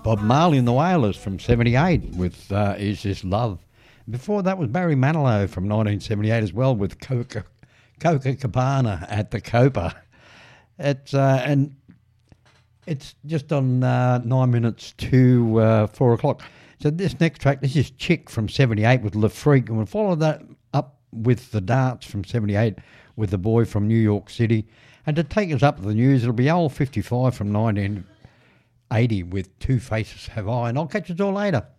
Bob Marley and the Wailers from 78 with Is This Love. Before that was Barry Manilow from 1978 as well with Coca Cabana at the Copa. And it's just on 9 minutes to 4 o'clock. So this next track, this is Chick from 78 with Le Freak, and we'll follow that up with The Darts from 78 with The Boy from New York City. And to take us up to the news, it'll be Old 55 from 1980 with Two Faces Have I, and I'll catch you all later.